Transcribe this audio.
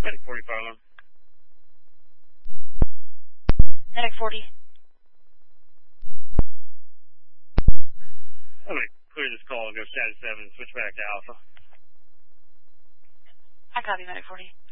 Medic 45 alarm. Medic 40. I'm going to clear this call and go status 7 and switch back to Alpha. I copy, Medic 40.